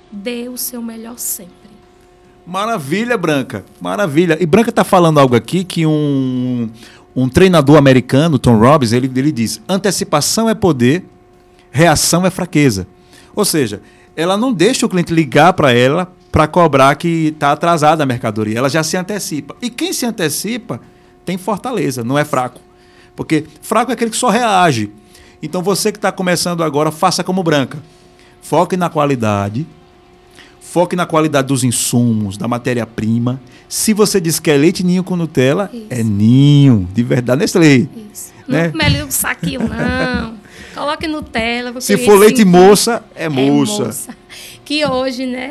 dê o seu melhor sempre. Maravilha, Branca. Maravilha. E Branca está falando algo aqui que um treinador americano, Tom Robbins, ele diz: antecipação é poder, reação é fraqueza. Ou seja, ela não deixa o cliente ligar para ela para cobrar que está atrasada a mercadoria. Ela já se antecipa. E quem se antecipa tem fortaleza, não é fraco. Porque fraco é aquele que só reage. Então você que está começando agora, faça como Branca. Foque na qualidade. Foque na qualidade dos insumos, da matéria-prima. Se você diz que é leite ninho com Nutella, isso. É ninho, de verdade, Nestlé. Isso. Né? Não comele um saquinho, não. Coloque Nutella. Se for leite moça, é moça. Que hoje, né?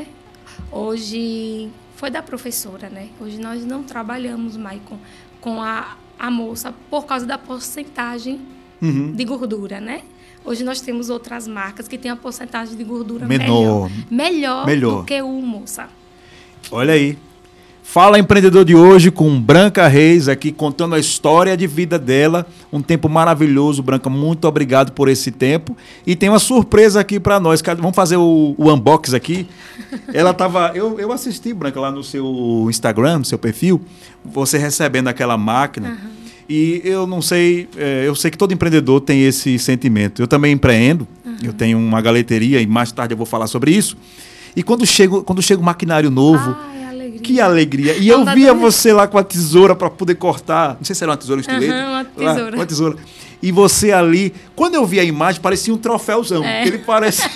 Hoje foi da professora, né? Hoje nós não trabalhamos mais com a moça por causa da porcentagem de gordura, né? Hoje nós temos outras marcas que têm a porcentagem de gordura melhor do que o moça. Olha aí. Fala Empreendedor de hoje com Branca Reis aqui contando a história de vida dela. Um tempo maravilhoso, Branca. Muito obrigado por esse tempo. E tem uma surpresa aqui para nós. Vamos fazer o unbox aqui. Ela tava... Eu assisti, Branca, lá no seu Instagram, no seu perfil, você recebendo aquela máquina. Uhum. E eu não sei, eu sei que todo empreendedor tem esse sentimento. Eu também empreendo, eu tenho uma galeteria e mais tarde eu vou falar sobre isso. E quando chega um maquinário novo, alegria. Que alegria. E eu via você lá com a tesoura para poder cortar, não sei se era uma tesoura, um estilete. Uma tesoura. Uma tesoura. E você ali, quando eu vi a imagem, parecia um troféuzão. Ele parece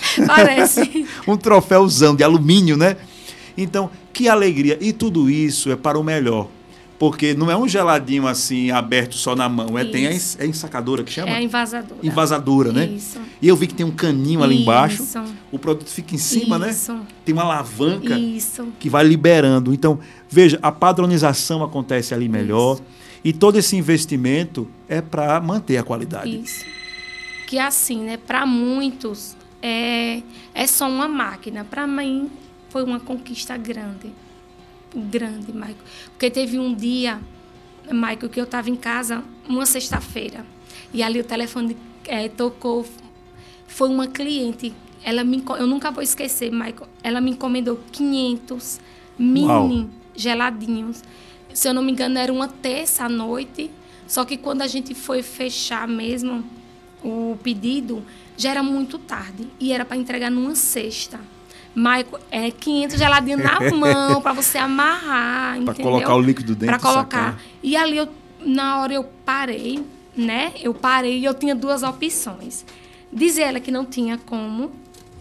um troféuzão de alumínio, né? Então, que alegria. E tudo isso é para o melhor. Porque não é um geladinho assim, aberto só na mão. Tem a ensacadora que chama? É a envasadora. Envasadora, né? Isso. E eu vi que tem um caninho ali embaixo. O produto fica em cima, né? Tem uma alavanca que vai liberando. Então, veja, a padronização acontece ali melhor. E todo esse investimento é para manter a qualidade. Isso. Que assim, né? Para muitos, é só uma máquina. Para mim, foi uma conquista grande, Michael. Porque teve um dia, Michael, que eu estava em casa, uma sexta-feira, e ali o telefone tocou. Foi uma cliente, eu nunca vou esquecer, Michael, ela me encomendou 500 mini geladinhos. Se eu não me engano, era uma terça à noite, só que quando a gente foi fechar mesmo o pedido, já era muito tarde, e era para entregar numa sexta. Michael, 500 geladinhos na mão para você amarrar, entendeu? Para colocar o líquido dentro. Para colocar. E ali, na hora eu parei, né? Eu parei e eu tinha duas opções. Dizer ela que não tinha como,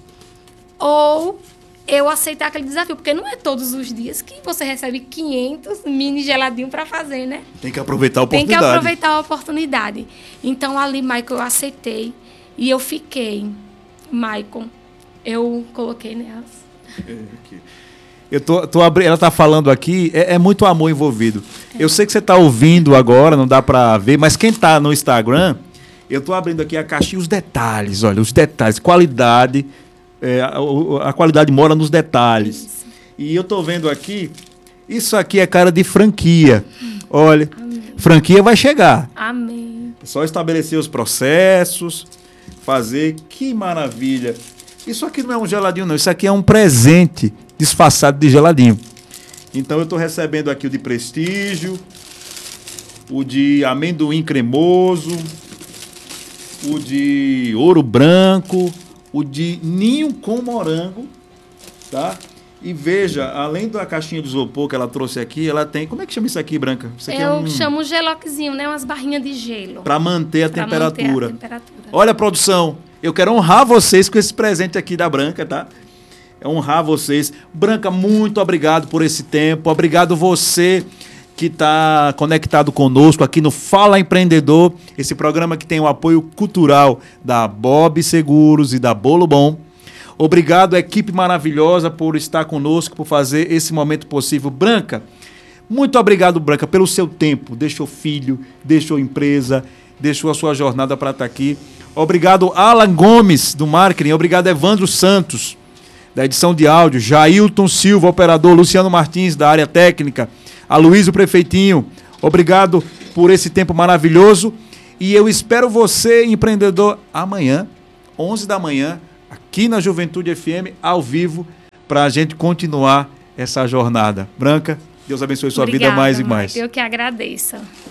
ou eu aceitar aquele desafio, porque não é todos os dias que você recebe 500 mini geladinhos para fazer, né? Tem que aproveitar a oportunidade. Tem que aproveitar a oportunidade. Então, ali, Michael, eu aceitei e eu fiquei, Michael... Eu coloquei nelas. Ela está falando aqui, é muito amor envolvido. Eu sei que você está ouvindo agora, não dá para ver, mas quem está no Instagram, eu estou abrindo aqui a caixinha, os detalhes, olha, os detalhes, qualidade, a qualidade mora nos detalhes. Isso. E eu estou vendo aqui, isso aqui é cara de franquia. Olha, amém. Franquia vai chegar. Amém. É só estabelecer os processos, fazer, que maravilha. Isso aqui não é um geladinho, não. Isso aqui é um presente disfarçado de geladinho. Então, eu estou recebendo aqui o de Prestígio, o de amendoim cremoso, o de ouro branco, o de ninho com morango, tá? E veja, além da caixinha de isopor que ela trouxe aqui, ela tem... Como é que chama isso aqui, Branca? Isso aqui chamo geloquezinho, né? Umas barrinhas de gelo. Para manter a temperatura. Olha, produção... Eu quero honrar vocês com esse presente aqui da Branca, tá? É honrar vocês. Branca, muito obrigado por esse tempo. Obrigado você que está conectado conosco aqui no Fala Empreendedor. Esse programa que tem o apoio cultural da Bob Seguros e da Bolo Bom. Obrigado, equipe maravilhosa, por estar conosco, por fazer esse momento possível. Branca, muito obrigado, Branca, pelo seu tempo. Deixou filho, deixou empresa, deixou a sua jornada para estar aqui. Obrigado, Alan Gomes, do marketing. Obrigado, Evandro Santos, da edição de áudio. Jailton Silva, operador. Luciano Martins, da área técnica. Aloysio Prefeitinho. Obrigado por esse tempo maravilhoso. E eu espero você, empreendedor, amanhã, 11 da manhã, aqui na Juventude FM, ao vivo, para a gente continuar essa jornada. Branca, Deus abençoe sua Obrigada, vida mais e Mike. mais. Eu que agradeço.